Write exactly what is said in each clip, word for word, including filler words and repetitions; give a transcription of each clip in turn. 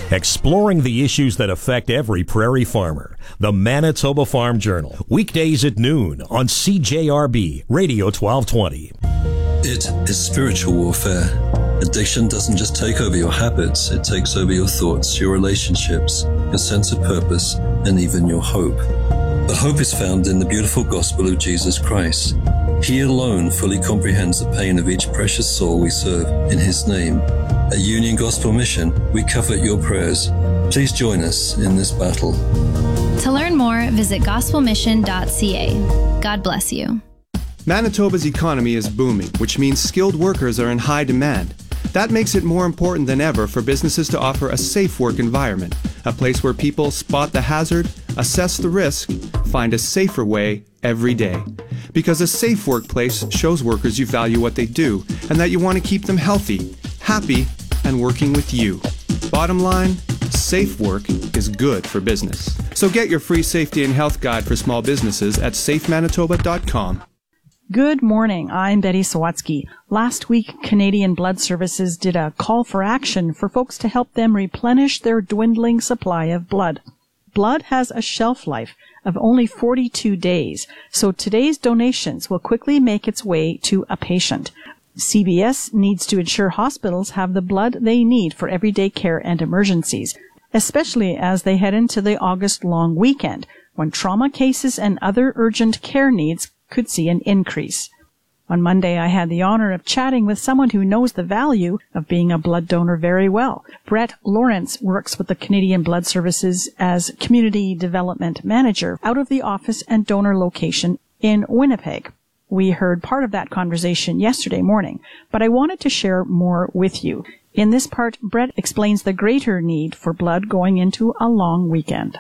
Exploring the issues that affect every prairie farmer. The Manitoba Farm Journal. Weekdays at noon on C J R B Radio twelve twenty. It is spiritual warfare. Addiction doesn't just take over your habits, it takes over your thoughts, your relationships, your sense of purpose, and even your hope. But hope is found in the beautiful gospel of Jesus Christ. He alone fully comprehends the pain of each precious soul we serve in His name. At Union Gospel Mission, we covet your prayers. Please join us in this battle. To learn more, visit gospel mission dot c a. God bless you. Manitoba's economy is booming, which means skilled workers are in high demand. That makes it more important than ever for businesses to offer a safe work environment, a place where people spot the hazard, assess the risk, find a safer way every day. Because a safe workplace shows workers you value what they do and that you want to keep them healthy, happy, and working with you. Bottom line, safe work is good for business. So get your free safety and health guide for small businesses at safe manitoba dot com. Good morning. I'm Betty Sawatsky. Last week, Canadian Blood Services did a call for action for folks to help them replenish their dwindling supply of blood. Blood has a shelf life of only forty-two days, so today's donations will quickly make its way to a patient. C B S needs to ensure hospitals have the blood they need for everyday care and emergencies, especially as they head into the August long weekend, when trauma cases and other urgent care needs could see an increase. On Monday, I had the honor of chatting with someone who knows the value of being a blood donor very well. Brett Lawrence works with the Canadian Blood Services as Community Development Manager out of the office and donor location in Winnipeg. We heard part of that conversation yesterday morning, but I wanted to share more with you. In this part, Brett explains the greater need for blood going into a long weekend.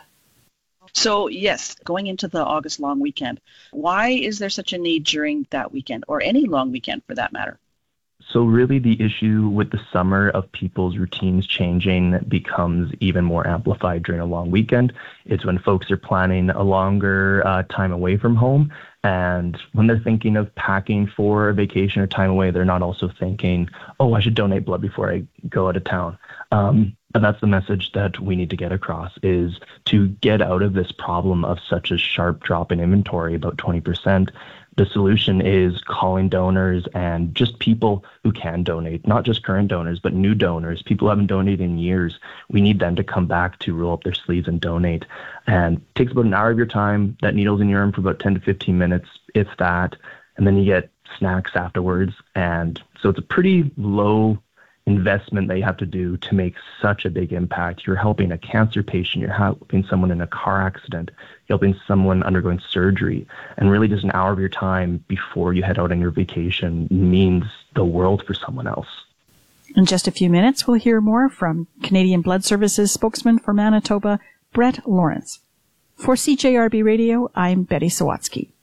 So, yes, going into the August long weekend, why is there such a need during that weekend, or any long weekend for that matter? So really the issue with the summer of people's routines changing becomes even more amplified during a long weekend. It's when folks are planning a longer uh, time away from home, and when they're thinking of packing for a vacation or time away, they're not also thinking, oh, I should donate blood before I go out of town. Um, And that's the message that we need to get across, is to get out of this problem of such a sharp drop in inventory, about twenty percent. The solution is calling donors and just people who can donate, not just current donors, but new donors, people who haven't donated in years. We need them to come back to roll up their sleeves and donate. And it takes about an hour of your time. That needle's in your arm for about ten to fifteen minutes, if that. And then you get snacks afterwards. And so it's a pretty low investment that you have to do to make such a big impact. You're helping a cancer patient, you're helping someone in a car accident, you're helping someone undergoing surgery, and really just an hour of your time before you head out on your vacation means the world for someone else. In just a few minutes, we'll hear more from Canadian Blood Services spokesman for Manitoba, Brett Lawrence. For C J R B Radio, I'm Betty Sawatsky.